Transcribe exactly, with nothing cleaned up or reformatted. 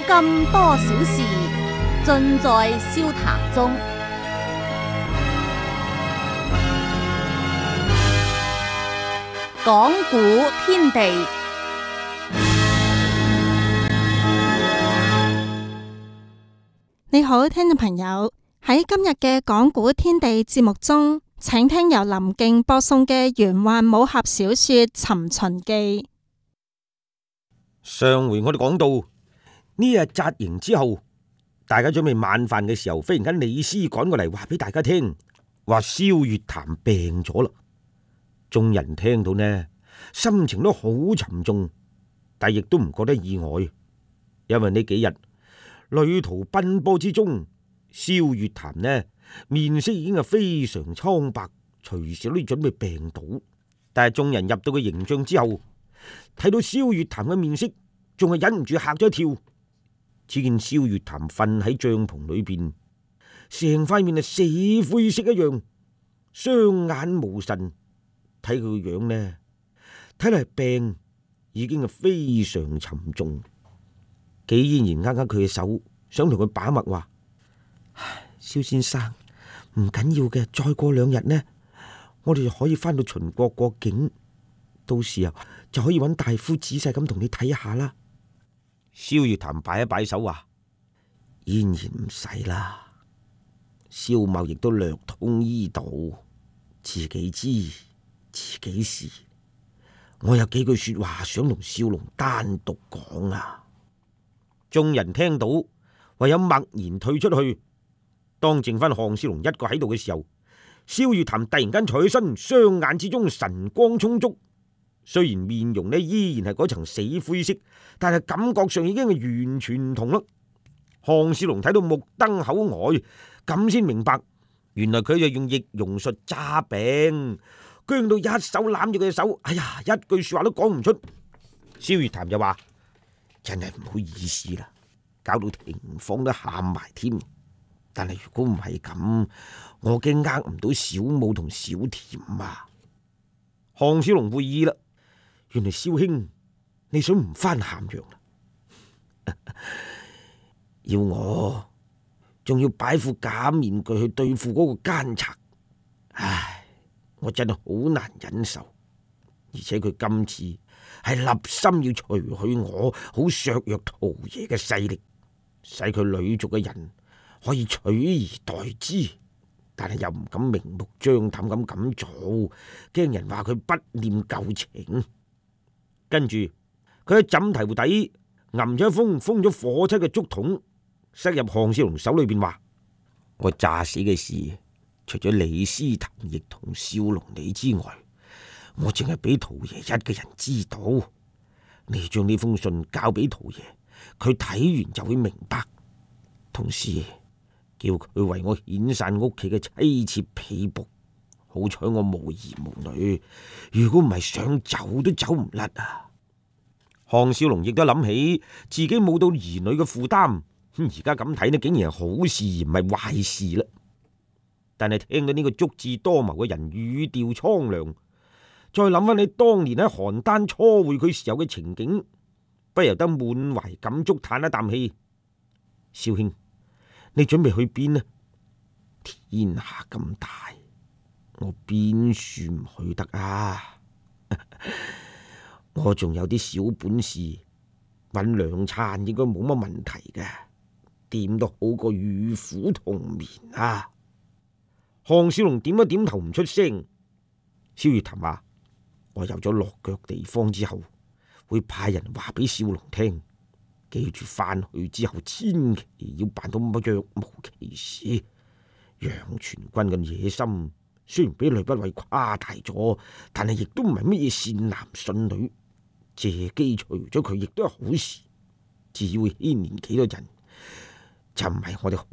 咁多小事，盡在笑談中。講古天地， 你好，聽眾朋友，喺今日嘅講古天地節目中，請聽由林勁播送嘅玄幻武俠小說《尋秦記》。 上回我哋講到呢日紮營之後，大家準備晚飯嘅時候，忽然間李斯趕過嚟話俾大家聽，話蕭月潭病咗啦。眾人聽到呢，心情都好沉重，但亦都唔覺得意外，因為呢幾日旅途奔波之中，蕭月潭呢面色已經係非常蒼白，隨時都準備病倒。但係眾人入到個營帳之後，睇到蕭月潭嘅面色，仲係忍唔住嚇咗一跳。只見蕭月潭瞓喺帳篷裏邊，成塊面係死灰色一樣，雙眼無神。睇佢個樣呢，睇嚟病已經係非常沉重。紀嫣然握握佢嘅手，想同佢把脈話：蕭先生，唔緊要嘅，再過兩日呢，我哋就可以翻到秦國過境，到時候就可以揾大夫仔細咁同你睇下啦。蕭月潭擺一擺手話：嫣然唔使啦，蕭某亦都略通醫道，自己知自己事。我有幾句說話想同少龍單獨講啊！眾人聽到，唯有默然退出去。當剩翻項少龍一個喺度嘅時候，蕭月潭突然間坐起身，雙眼之中神光充足。雖然面容呢依然係嗰層死灰色，但係感覺上已經係完全唔同啦。項少龍睇到目瞪口呆，咁先明白，原來佢就用易容術詐病，僵到一手攬住佢嘅手，哎呀，一句說話都講唔出。蕭月潭就話：真係唔好意思啦，搞到庭芳都喊埋添。但係如果唔係咁，我驚呃唔到小武同小甜啊。項少龍會意啦，原來蕭兄你想唔翻咸陽啦？要我仲要擺副假面具去對付嗰個奸賊，唉，我真係好難忍受。而且佢今次係立心要除去我，好削弱陶爺嘅勢力，使佢呂族嘅人可以取而代之，但係又唔敢明目張膽咁咁做，驚人話佢不念舊情。跟住佢喺枕頭底揞咗一封封咗火漆嘅竹筒，塞入項少龍手裏邊，話：我詐死嘅事，除咗李斯、譚奕同少龍你之外，我淨係俾陶爺一個人知道。你將呢封信交俾陶爺，佢睇完就會明白。同時叫佢為我遣散屋企嘅妻妾婢僕。好彩我無兒無女，如果唔係想走都走唔甩啊！項少龍亦都諗起自己冇到兒女嘅負擔，而家咁睇呢，竟然係好事而唔係壞事啦。但係聽到呢個足智多謀嘅人語調蒼涼，再諗翻你當年喺邯鄲初會佢時候嘅情景，不由得滿懷感觸，嘆一啖氣。蕭兄，你準備去邊呢？天下咁大，我邊處唔去得啊？我仲有啲小本事，搵兩餐應該冇乜問題嘅，點都好過與虎同眠啊！項少龍點一點頭，唔出聲。蕭月潭話：我有咗落腳地方之後，會派人話俾少龍聽，記住翻去之後千祈要辦到乜若無其事。楊全軍嘅野心雖然俾呂不韋誇大咗，但係亦都唔係乜嘢善男信女，借機除咗佢亦都係好事。至於會牽連幾多人，就唔係我哋